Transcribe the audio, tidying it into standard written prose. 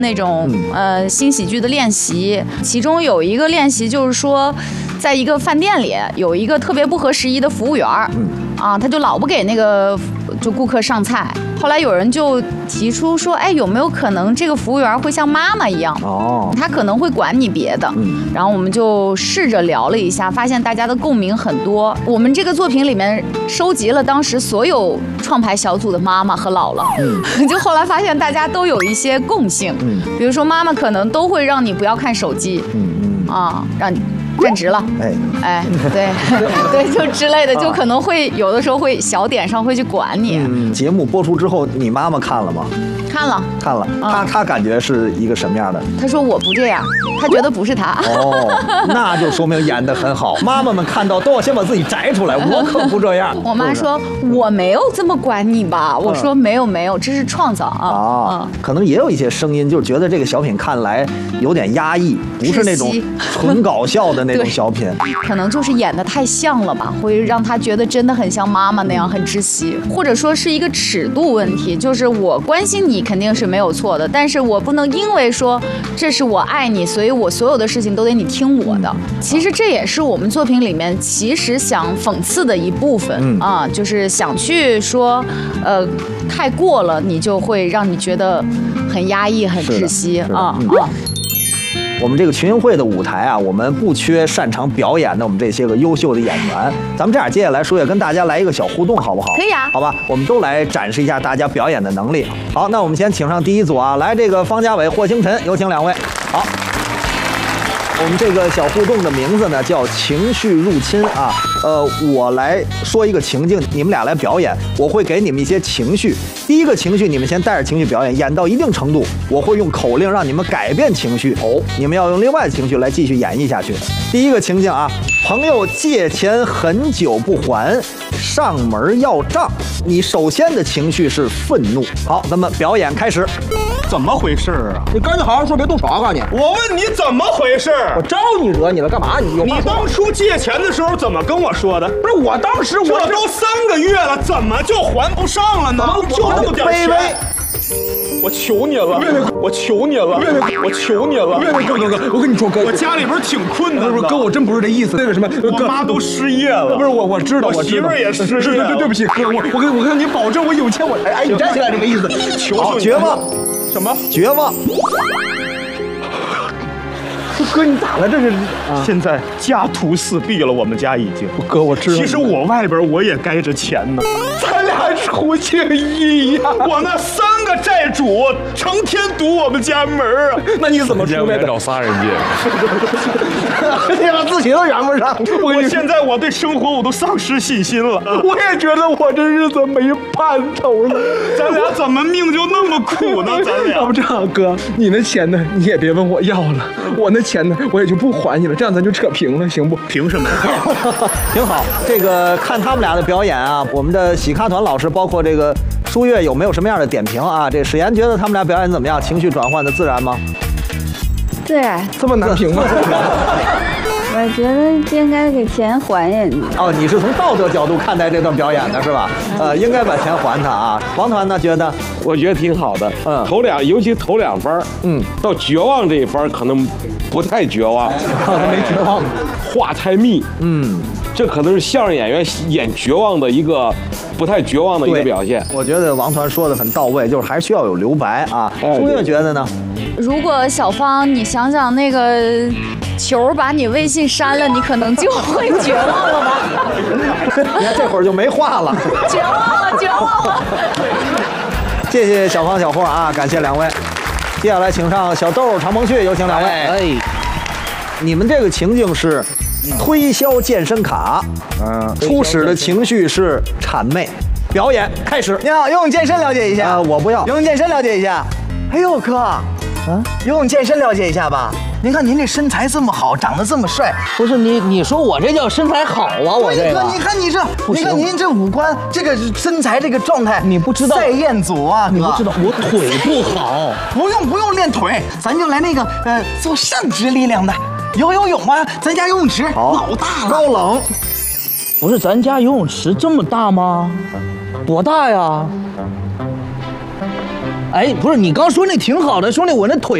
那种新喜剧的练习，其中有一个练习就是说，在一个饭店里有一个特别不合时宜的服务员，他就老不给那个就顾客上菜。后来有人就提出说，哎，有没有可能这个服务员会像妈妈一样？他可能会管你别的。然后我们就试着聊了一下，发现大家的共鸣很多。我们这个作品里面收集了当时所有创牌小组的妈妈和姥姥，就后来发现大家都有一些共性，比如说妈妈可能都会让你不要看手机，让你站直了，对，就之类的，就可能会有的时候会小点上会去管你。 节目播出之后，你妈妈看了吗？看了，她感觉是一个什么样的？ 她说我不这样，她觉得不是她。 那就说明演得很好。妈妈们看到都要先把自己摘出来，我可不这样。 我妈说我没有这么管你吧，我说没有，这是创造啊。 可能也有一些声音，就是觉得这个小品看来有点压抑，不是那种纯搞笑的那种小品。 可能就是演得太像了吧，会让她觉得真的很像妈妈那样，很窒息，或者说是一个尺度问题，就是我关心你肯定是没有错的，但是我不能因为说这是我爱你，所以我所有的事情都得你听我的。其实这也是我们作品里面其实想讽刺的一部分就是想去说，太过了，你就会让你觉得很压抑、很窒息我们这个群英会的舞台啊，我们不缺擅长表演的我们这些个优秀的演员。咱们这样，接下来舒月跟大家来一个小互动，好不好？ 可以啊。 好吧，我们都来展示一下大家表演的能力。好，那我们先请上第一组啊，来这个方家伟、霍星辰，有请两位。好。我们这个小互动的名字呢叫情绪入侵啊，我来说一个情境，你们俩来表演，我会给你们一些情绪。第一个情绪你们先带着情绪表演，演到一定程度，我会用口令让你们改变情绪，你们要用另外的情绪来继续演绎下去。第一个情境啊，朋友借钱很久不还，上门要账，你首先的情绪是愤怒。好，咱们表演开始。 怎么回事啊？ 你赶紧好好说，别动手啊！我告诉你， 我问你怎么回事？ 我招你惹你了？干嘛？你当初借钱的时候怎么跟我说的？ 不是我当时这都3个月了，怎么就还不上了呢？就那么点钱。我求你了，我求你了，我求你了， 哥，我跟你说，哥， 我家里边挺困难的， 哥，我真不是这意思。那个什么， 我妈都失业了， 不是我知道， 我媳妇儿也失业了。 对不起，哥，我跟你保证，我有钱，我哎，你站起来，这个意思。 求绝望， 什么绝望？ 哥，你咋了？这是现在家徒四壁了，我们家已经。 哥，我知道。 其实我外边我也该着钱呢， 咱俩出情义呀！ 我那3个债主成天堵我们家门啊！ 那你怎么出来的？ 找仨人借， 你把自己都圆不上。 我现在我对生活我都丧失信心了。 我也觉得我这日子没盼头了。 咱俩怎么命就那么苦呢？咱俩要不这样，哥，你那钱呢？你也别问我要了。我那钱呢？我也就不还你了。这样咱就扯平了，行不？ 凭什么？ 挺好。这个看他们俩的表演啊，我们的喜咖团老师包括这个舒月有没有什么样的点评啊？这史岩觉得他们俩表演怎么样？情绪转换的自然吗？ 自然。 这么难评吗？ 我觉得应该给钱还人家。 哦，你是从道德角度看待这段表演的是吧？应该把钱还他啊。王团呢觉得？ 我觉得挺好的。尤其头2番，到绝望这一番可能不太绝望， 没绝望， 话太密，这可能是相声演员演绝望的一个不太绝望的一个表现。 我觉得王团说的很到位，就是还需要有留白啊。舒月觉得呢？ 如果小芳，你想想那个球把你微信删了，你可能就会绝望了吧？ 你看这会儿就没话了， 绝望了。 谢谢小芳小霍啊，感谢两位。接下来请上小豆、常鹏旭，有请两位。你们这个情境是推销健身卡，初始的情绪是谄媚。表演开始。 你好，游泳健身了解一下。 我不要。 游泳健身了解一下。哎呦哥，游泳健身了解一下吧。您看您这身材这么好，长得这么帅， 不是你说我这叫身材好啊？我这个， 你看你这，你看您这五官，这个身材，这个状态， 你不知道？ 赛燕祖啊， 你不知道我腿不好， 不用练腿，咱就来那个做上肢力量的，游泳啊，咱家游泳池老大了， 高冷。 不是咱家游泳池这么大吗？多大呀？ 哎，不是，你刚说那挺好的，兄弟，我那腿